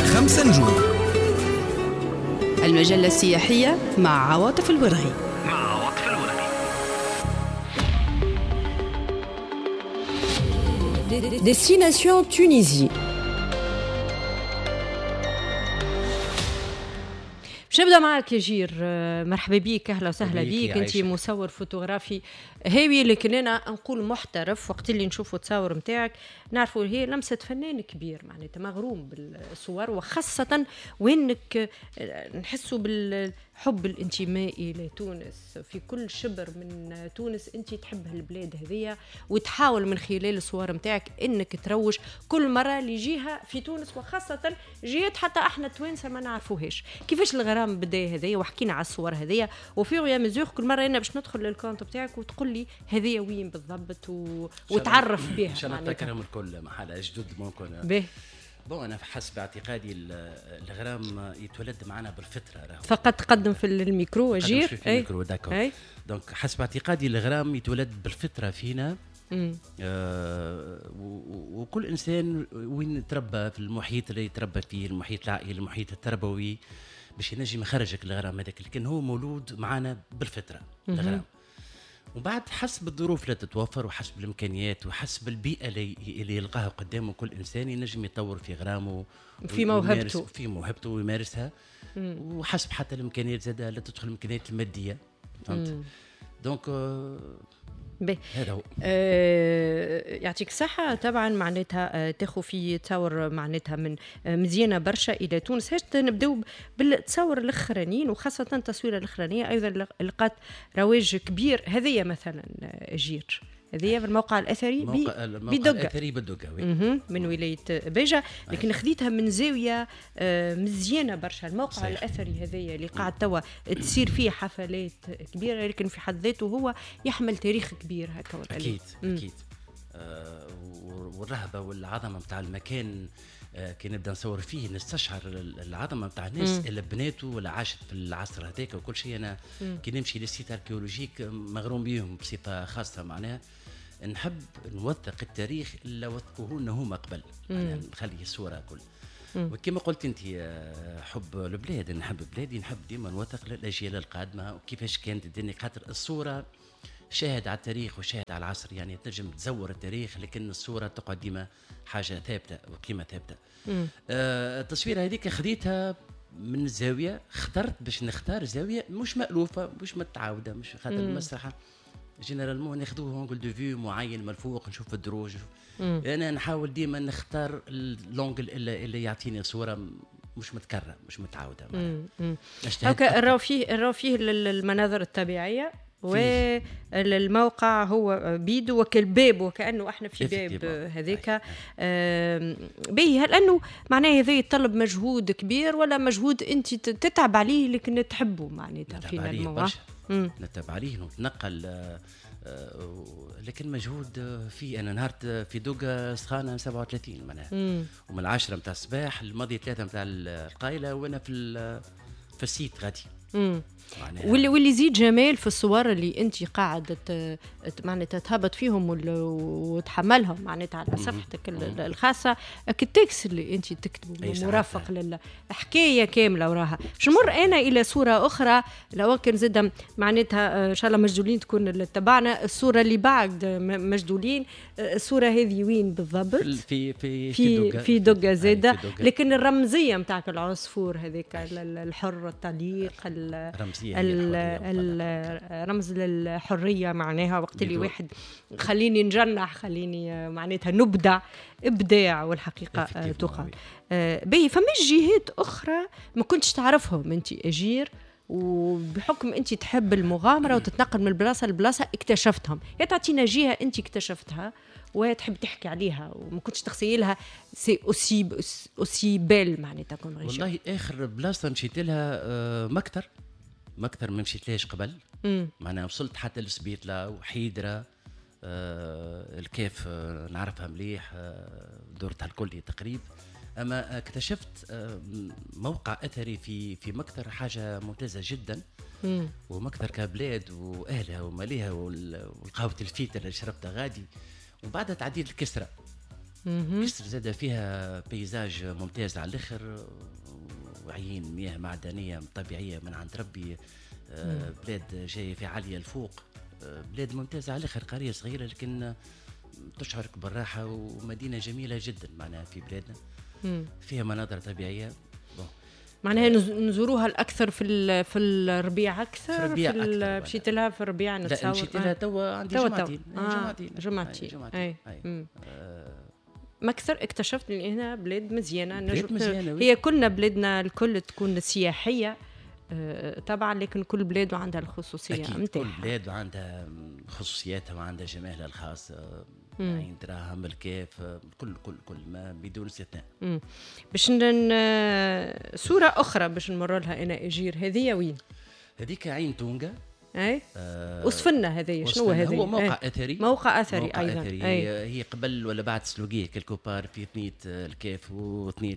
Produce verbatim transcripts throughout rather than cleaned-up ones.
خمسة نجوم. المجلة السياحية مع عواطف الورغي. مع عواطف الورغي. Destination Tunisie. باش نبدا معك يا جير. مرحبا بيك، اهلا وسهلا بيك. انت مصور فوتوغرافي هاوي، لكن انا نقول محترف. وقت اللي نشوفوا التصاور نتاعك نعرفوا هي لمسه فنان كبير، معناتها مغروم بالصور، وخاصه وينك نحسوا بالحب الانتمائي لتونس. في كل شبر من تونس انت تحب هالبلاد هذيا، وتحاول من خلال الصور نتاعك انك تروج كل مره لجهه في تونس، وخاصه جهات حتى احنا التوانسه ما نعرفوهاش. كيفاش الغرام بدا هذيا؟ وحكينا على الصور هذيا، وفي يا مزوخ كل مره انا باش ندخل للكونت بتاعك وتقول لي هذيا وين بالضبط و... وتعرف بها. ان شاء الله نتكرم الكل محل جدد ممكن به. بون انا حسب اعتقادي الغرام يتولد معنا بالفطره. فقط تقدم في الميكرو اجير. في الميكرو داكور. دونك حسب اعتقادي الغرام يتولد بالفطره فينا. آه وكل انسان وين تربى في المحيط اللي يتربى فيه، المحيط العائلي، المحيط التربوي، باش ينجم يخرجك الغرام هذاك، لكن هو مولود معنا بالفطره الغرام. وبعد حسب الظروف اللي تتوفر، وحسب الامكانيات، وحسب البيئه اللي, اللي يلقاها قدامه، كل انسان ينجم يطور في غرامه، في موهبته في موهبته ويمارسها. مم. وحسب حتى الامكانيات زاده اللي تدخل الامكانيات الماديه، فهمت؟ دونك آه هذا هو. آه يعطيك الصحة. طبعا معناتها آه تاخو في تصور معناتها من آه مزيانة برشا إلى تونس. هاش نبداو بالتصور الأخرانيين، وخاصة التصوير الأخرانية أيضا لقات رواج كبير. هذه مثلا آه جير، هذه في الموقع الأثري موقع بدقة الأثري بدقة من ولاية بيجة، لكن خذيتها من زاوية مزيانة برشا. الموقع صحيح. الأثري هذه اللي قاعد توا تصير فيه حفلات كبيرة، لكن في حد ذاته هو يحمل تاريخ كبير هكا. أكيد أكيد. آه والرهبة والعظمة متاع المكان آه كي نبدا نصور فيه نستشعر العظمه نتاع الناس اللي بناته ولا عاشت في العصر هذاك وكل شيء. انا كي نمشي للسيت اركيولوجيك مغروم بيهم بصفه خاصه، معناها نحب نوثق التاريخ اللي وثقوه لنا هما قبل، يعني نخلي الصوره كل. وكما قلت انت حب البلاد، نحب بلادي، نحب ديما نوثق للاجيال القادمه وكيفاش كانت الدنيا، خاطر الصوره شاهد على التاريخ وشاهد على العصر. يعني تنجم تزور التاريخ، لكن الصوره تقعد ديما حاجه ثابته وقيمه ثابته. آه التصويره هذيك خديتها من الزاويه، اخترت باش نختار زاويه مش مألوفه، مش متعاوده، مش خاطر المسرحه جينيرالمون ناخذوه اونغل دو فيو معين من الفوق، نشوف الدروج. انا نحاول ديما نختار اللونغل اللي, اللي يعطيني صوره مش متكرره، مش متعوده. هكا نراو فيه نراو فيه المناظر الطبيعيه، والموقع هو بيدو وكالباب، وكأنه احنا في باب هذيك باهي. هل انه معناه هذا يتطلب مجهود كبير، ولا مجهود انت تتعب عليه لكن تحبه معناتها في الموضوع؟ نتعب عليه ونتنقل، آه لكن مجهود فيه. انا نهارت في دوقة سخانه سبعة وثلاثين معناها، ومن العاشرة متاع الصباح الماضي ثلاثة متاع القايله، وانا في في السيت غادي. واللي واللي زيد جمال في الصور اللي انت قاعده معناتها تهبط فيهم وتحملهم معناتها على صفحتك الخاصه، التكست اللي انت تكتبه مرافق للحكايه كامله وراها. باش نمر انا الى صوره اخرى، لو كان زاد معناتها ان شاء الله مجدولين تكون اللي تبعنا الصوره اللي بعد مجدولين. الصوره هذه وين بالضبط؟ في في في في دقه زاده، لكن الرمزيه نتاعك العصفور هذيك الحر الطليق، الرمز للحريه معناها. وقت اللي واحد خليني نجنح، خليني معناتها نبدع، ابداع والحقيقه تقال. باهي فماش جهات اخرى ما كنتش تعرفهم انت اجير، وبحكم انت تحب المغامره وتتنقل من بلاصه لبلاصه اكتشفتهم؟ يا تعطينا جهه انت اكتشفتها وتحب تحكي عليها وما كنتش تخيلها سي اوسي اوسي بيل معناتها كون ريجيون. والله اخر بلاصه مشيت لها آه مكتر مكتر ما مشيت لهاش قبل. معناها وصلت حتى لسبيطلة وحيدرة. آه الكيف آه نعرفها مليح، آه دورتها الكلية تقريبا. اما اكتشفت آه موقع اثري في في مكتر، حاجه ممتازه جدا. مم. ومكتر كبلاد واهلها وماليها والقهوه الفيتا اللي شربتها غادي، وبعدها تعديت الكسرة. كسر زاد فيها بيزاج ممتاز على الاخر، وعيين مياه معدنيه طبيعيه من عند ربي. آه بلاد جايه في عاليه الفوق، آه بلاد ممتازه على الاخر، قريه صغيره لكن تشعرك بالراحه، ومدينه جميله جدا معناها في بلادنا. مم. فيها مناظر طبيعيه معناها نزوروها الاكثر في في الربيع اكثر. في الربيع اكثر مشيت لها في الربيع نتصور. لا مشيت لها توا عندي جمعتين. جمعتين جمعتين اي ما اكثر اكتشفت ان هنا بلاد مزيانه. بلاد مزيانه هي كلنا بلادنا الكل تكون سياحيه طبعا، لكن كل بلاد وعندها الخصوصيه نتاعها. كل بلاد وعندها خصوصياتها وعندها جمالها الخاص، عين دراهم الكيف، كل كل كل ما بدون استثناء. باش صوره اخرى باش نمر لها انا اجير، هذه وين؟ هذيك عين تونغا. اي آه وصفنا هذه شنو هذه؟ هو موقع أي. اثري. موقع اثري موقع ايضا. أثري. أي. هي قبل ولا بعد سلوقيه كيلكو بار في ثنيه الكيف وثنيه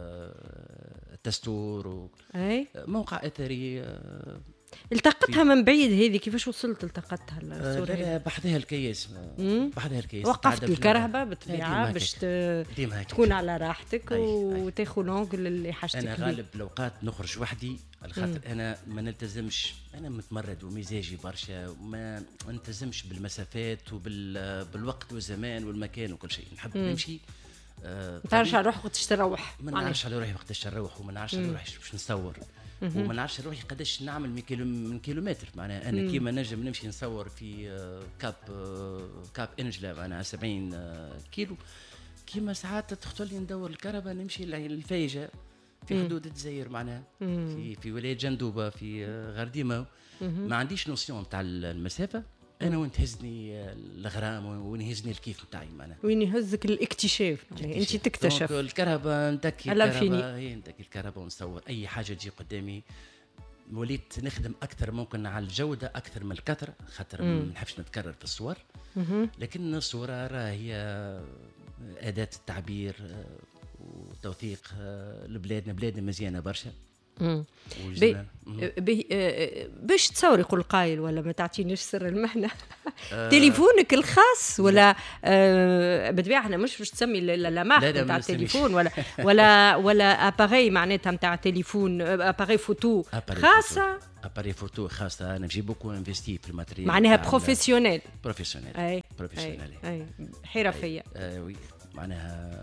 التستور و... اي موقع اثري. التقطتها من بعيد هذه، كيفاش وصلت التقطتها الصورة؟ لا بحذها الكياس، بحذها الكياس. وقفت الكرهبة بالطبيعة باش تكون على راحتك وتاخذ لونغل اللي حاجتك. انا غالب الاوقات نخرج وحدي على خاطر انا ما نلتزمش، انا متمرد ومزاجي برشا، وما نلتزمش بالمسافات وبالوقت والزمان والمكان وكل شيء. نحب نمشي. ما تعرفش على روحك وقتاش تروح. ما نعرفش على روحي وقتاش نروح، وما نعرفش على روحي باش نصور، وما نعرفش روحي قداش نعمل من كيلو من كيلومتر. معناها انا كيما نجم نمشي نصور في كاب كاب انجلا معناها سبعين كيلو، كيما ساعات تخطر لي ندور الكهرباء نمشي للفايجه في حدود الجزائر معناها في في ولايه جندوبه في غرديمه. ما عنديش نوسيون تاع المسافه انا، وين تهزني الغرام وين يهزني الكيف نتاعي معناها، وين يهزك الاكتشاف يعني انت تكتشف الكهرباء نتكي الكهرباء هي نتكي الكهرباء ونصور اي حاجه تجي قدامي. وليت نخدم اكثر ممكن على الجوده اكثر من الكثره، خاطر ما نحبش نتكرر في الصور. لكن الصوره راه هي اداه التعبير وتوثيق لبلادنا. بلادنا مزيانه برشا. بي بي باش تصوري يقول قايل ولا ما تعطينيش سر المهنه. تليفونك الخاص ولا آه بالطبيعه احنا مش باش تسمي لا مارك نتاع التليفون ولا ولا ولا اباري معناتها نتاع تليفون، اباري فوتو خاصه. اباري فوتو خاصه انا نجيب بوكو انفستي في الماتريال معناها بروفيسيونيل. بروفيسيونيل اي بروفيسيونيل اي حرفيه. اي وي معناها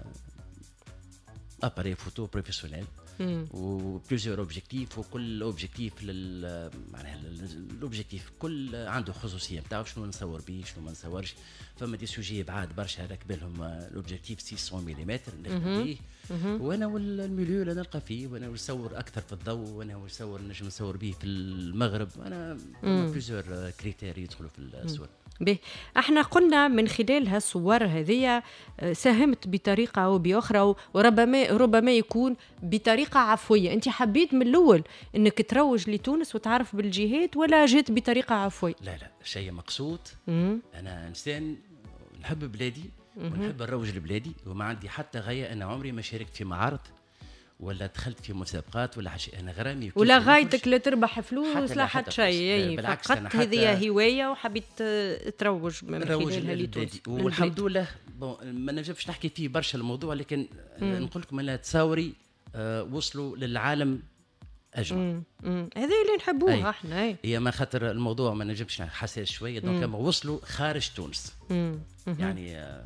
اباري فوتو بروفيسيونيل و بليزيور اوبجيكتيف، وكل اوبجيكتيف لل معناها الاوبجيكتيف كل عنده خصوصيه نتاعو، شنو نصور به شنو ما نصورش. فما دي سوجي بعاد برشا راكب لهم الاوبجيكتيف ستمية ملم نخدم به، وانا والميليو اللي نلقى فيه، وانا نصور اكثر في الضوء، وانا نصور نجم نصور به في المغرب. انا بليزيور كريتير يدخلوا في الصور. به احنا قلنا من خلال هالصور هذه ساهمت بطريقه او باخرى، وربما ربما يكون بطريقه عفويه. انت حبيت من الاول انك تروج لتونس وتعرف بالجهات، ولا جيت بطريقه عفويه؟ لا لا شيء مقصود. مم. انا انسان نحب بلادي ونحب نروج لبلادي، وما عندي حتى غايه. انا عمري ما شاركت في معارض ولا دخلت في مسابقات ولا حاجه. انا غرامي ولا غايتك لا تربح فلوس لا حتى شيء، فقط هذه هوايه وحبيت تروج من خلالها لتونس. والحمد لله ما نجمش نحكي فيه برشا الموضوع، لكن نقول لكم انا تصاوري آه وصلوا للعالم اجمع. هذا اللي نحبوها احنا. هي ما خاطر الموضوع ما نجمش حساس شويه، دونك لما وصلوا خارج تونس مم. يعني آه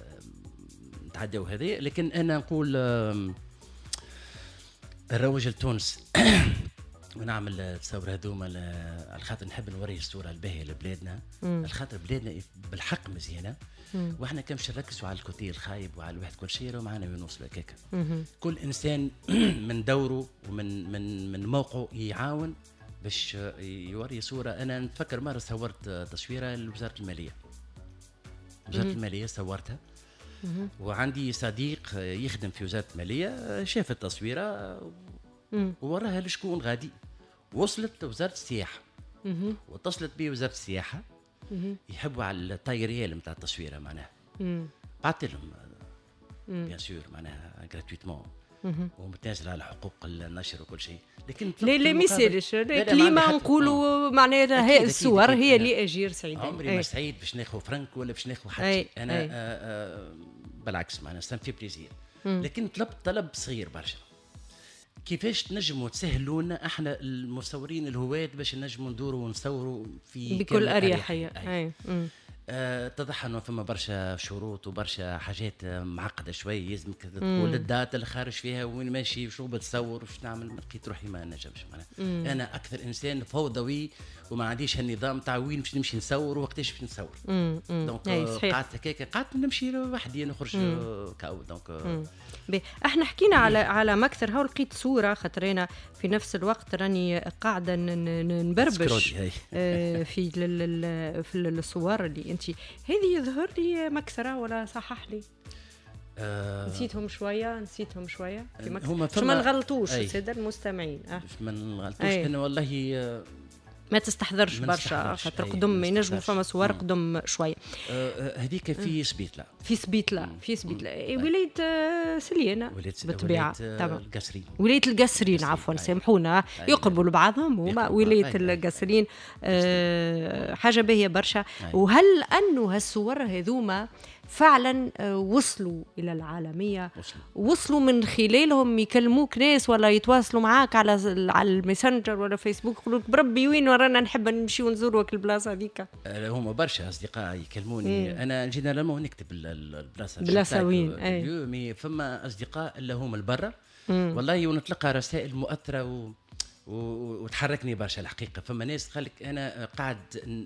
نتعداو هذه. لكن انا نقول آه نروج لتونس ونعمل التصاور هذوما على خاطر نحب نوري الصوره الباهيه لبلادنا، على خاطر بلادنا بالحق مزيانه، واحنا كمش نركزوا على الكوتي الخايب وعلى الواحد كل شيء، معنا ينوصل هكاك. كل انسان من دوره ومن من من موقعه يعاون باش يوري صوره. انا نتفكر مره صورت تصويره لوزاره الماليه، وزاره الماليه صورتها، وعندي صديق يخدم في وزارة المالية شاف التصويرة ووراها لشكون غادي، وصلت لوزارة السياحة واتصلت بي وزارة السياحة يحبوا على الطايريال نتاع التصويرة معناها. بعثت لهم بيان سور معناها غراتويتمون ومتنازل على حقوق النشر وكل شيء. لكن لا لا ما يسالش كليما نقولوا معناها هي الصور هي اللي اجير سعيد. عمري ما سعيد باش ناخذ فرنك ولا باش ناخذ حتى. انا آآ آآ بالعكس معناها سان في بليزير، لكن طلبت طلب صغير برشا. كيفاش تنجموا تسهلونا احنا المصورين الهواة باش نجموا ندوروا ونصوروا في بكل اريحيه؟ اي آه تضح انه فما برشا شروط وبرشا حاجات معقده شوي، لازمك تقول الداتا اللي خارج فيها وين ماشي وشو بتصور وش نعمل. لقيت روحي ما نجمش معناها، انا اكثر انسان فوضوي وما عنديش هالنظام تاع وين باش نمشي نصور ووقتاش باش نصور. دونك قعدت هكاك، قعدت نمشي وحدي نخرج كاو. دونك احنا حكينا على على مكثر هاو، لقيت صوره خاطرينا في نفس الوقت راني قاعده نبربش في في الصور اللي انت هذه يظهر لي مكثره ولا صحح لي؟ آه نسيتهم شويه نسيتهم شويه هما شو ما نغلطوش الساده المستمعين. اه ما نغلطوش انا والله ما تستحضرش برشا خاطر قدم ينجموا فما صور قدم شويه. هذيك آه في سبيتلا في سبيتلا في سبيتلا ولايه سليانه بالطبيعه طبعا القصرين ولايه القصرين عفوا سامحونا يقربوا لبعضهم هما ولايه القصرين. آه حاجه باهيه برشا. وهل انه هالصور هذوما فعلا وصلوا الى العالميه؟ وصلوا, وصلوا من خلالهم يكلموك ناس ولا يتواصلوا معاك على على الماسنجر ولا فيسبوك يقولوا لك بربي وين ورانا نحب نمشي ونزوروك البلاصه هذيك؟ هما برشا اصدقاء يكلموني. مم. انا جينيرالمون نكتب البلاصه بلاصه وين مي فما اصدقاء اللي هما البرا والله ونتلقى رسائل مؤثره و وتحركني برشا الحقيقه. فما ناس قالك انا قاعد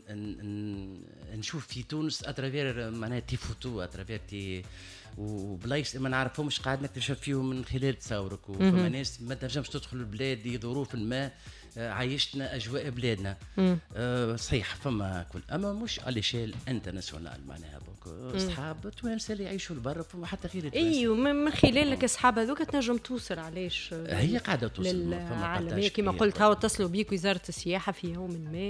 نشوف في تونس اترافير معناها تي فوتو اترافير تي وبلايص ما نعرفهمش قاعد نكتشف فيهم من خلال تصاورك. وفما ناس ما تنجمش تدخل البلاد ظروف ما عايشتنا اجواء بلادنا. أه صحيح فما كل اما مش على شيل انترناسيونال معناها اصحاب توانسه اللي يعيشوا لبرا فما حتى غير ايوه من خلالك اصحاب هذوك تنجم توصل علاش هي قاعده توصل للعالميه كما قلت هاو اتصلوا بيك وزاره السياحه في يوم ما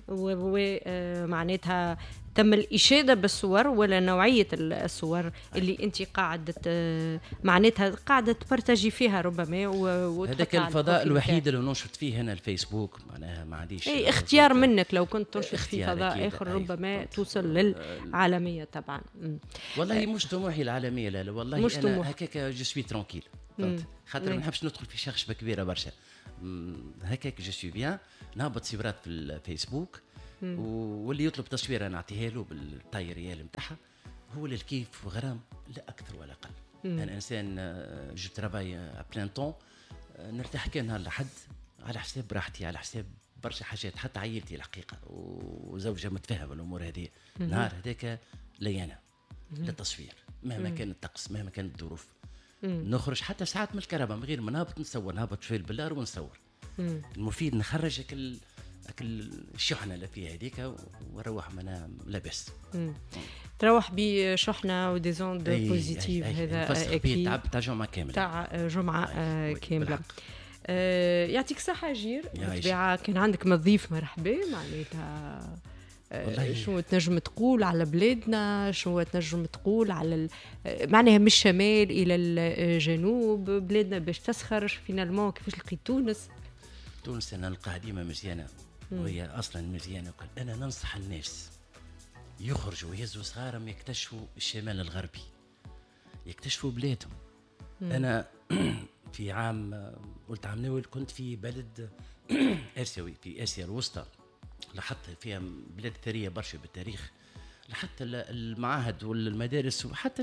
ومعناتها تم الإشادة بالصور ولا نوعية الصور اللي أنت قاعدة معناتها قاعدة تبرتجي فيها ربما. هذاك الفضاء الوحيد اللي ننشط فيه هنا الفيسبوك معناها ما عنديش أي اختيار منك لو كنت تنشط في فضاء آخر ربما توصل للعالمية طبعا. والله مش طموحي العالمية لا لا والله مش أنا هكاك جو سوي ترانكيل خاطر ما نحبش ندخل في شخشبة كبيرة برشا هكاك جو سوي بيان نهبط صورات في الفيسبوك واللي يطلب تصويره نعطيها له بالطاي ريال نتاعها هو للكيف وغرام لا اكثر ولا اقل. انا انسان جو ترافاي بلان طون نرتاح كان نهار لحد على حساب راحتي على حساب برشا حاجات حتى عائلتي الحقيقه وزوجه متفاهمه الامور هذه. نهار هذاك ليانا للتصوير مهما كان الطقس مهما كانت الظروف نخرج حتى ساعات من الكهرباء من غير ما نهبط نصور نهبط في البلار ونصور. المفيد نخرج اكل اكل الشحنه اللي فيها هذيك ونروح منها لاباس. تروح بشحنه وديزون دو بوزيتيف هذا اكيد تاع تاع جمعه كامله تاع جمعه آه كامله. آه يعطيك الصحه جير. بالطبيعه كان عندك مضيف مرحبا معناتها آه شو تنجم تقول على بلادنا شو تنجم تقول على معناها من الشمال الى الجنوب بلادنا باش تسخر فينالمون كيفاش لقيت تونس؟ تونس انا نلقاها ديما مزيانه وهي اصلا مزيانه. انا ننصح الناس يخرجوا ويهزوا صغارهم يكتشفوا الشمال الغربي يكتشفوا بلادهم. انا في عام قلت عام نويل كنت في بلد اسيوي في اسيا الوسطى لاحظت فيها بلاد ثريه برشا بالتاريخ لاحظت المعاهد والمدارس وحتى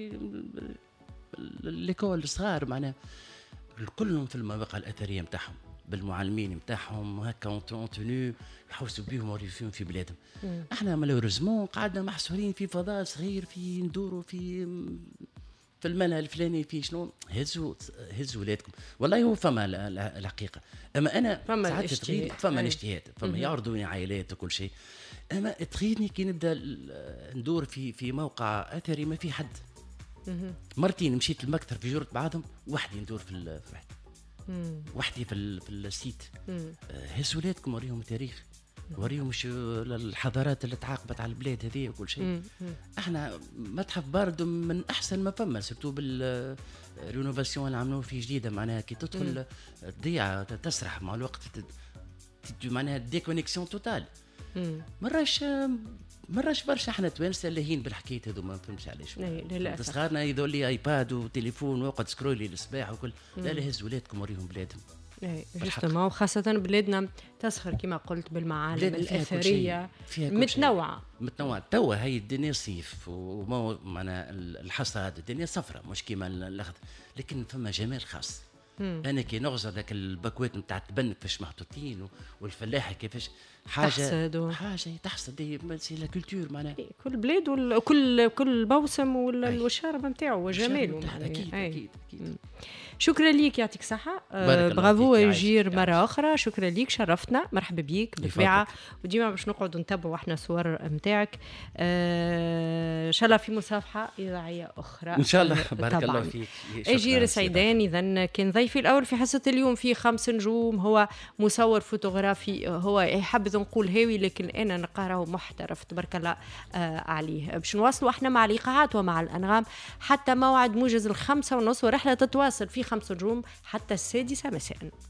ليكول الصغار معناها كلهم في المواقع الاثريه نتاعهم بالمعلمين نتاعهم وهكا اونتوني يحوسوا بيهم ويوريوهم في بلادهم. مم. احنا مالوريزمون قعدنا محصورين في فضاء صغير في ندوروا في في المنهى الفلاني في شنو هزوا هزوا ولادكم والله هو فما الحقيقه. اما انا فما الاجتهاد فما الاجتهاد فما يعرضوني عائلات وكل شيء. اما تغيرني كي نبدا ندور في في موقع اثري ما في حد. مم. مرتين مشيت المكتب في جرة بعضهم وحدي ندور في الوحده وحدي في في السيت. هز ولادكم وريهم التاريخ وريهم الحضارات اللي تعاقبت على البلاد هذه وكل شيء. احنا متحف بارد من احسن ما فما سورتو بالرينوفاسيون اللي عملوه فيه جديده معناها كي تدخل تضيع تسرح مع الوقت معناها ديكونيكسيون توتال. مراش مراش برشا احنا توانسه لاهين بالحكايه هذو ما نفهمش علاش. للاسف صغارنا يذول لي ايباد وتليفون ويقعد سكرولي الصباح وكل. لا لا هز ولادكم وريهم بلادهم. اي جوستومون وخاصة بلادنا تسخر كما قلت بالمعالم الأثرية متنوعة متنوعة. توا هي الدنيا صيف وما معنا الحصاد الدنيا صفرة مش كيما الأخضر، لكن فما جمال خاص. مم. أنا كي نغزر ذاك البكوات نتاع التبنك كيفاش محطوطين والفلاحة كيفاش حاجة تحصد حاجة تحصد سي لا كولتور معناها. كل بلاد وكل كل موسم والشارب نتاعو وجماله. أكيد أكيد أكيد. شكرا ليك يعطيك صحة. آه برافو جير مرة أخرى. شكرا ليك شرفتنا. مرحبا بيك بالطبيعة وديما باش نقعدوا نتابعوا احنا صور متاعك آه إن شاء الله في مصافحة إذاعية أخرى إن شاء الله. بارك الله فيك. جير سعيدان إذا كان ضيفي الأول في حصة اليوم في خمس نجوم. هو مصور فوتوغرافي هو يحبذ نقول هاوي لكن أنا نقرأه محترف تبارك الله آه عليه. باش نواصلوا احنا مع الإيقاعات ومع الأنغام حتى موعد موجز الخمسة ونص ورحلة تتواصل في خمس نجوم حتى السادسة مساء.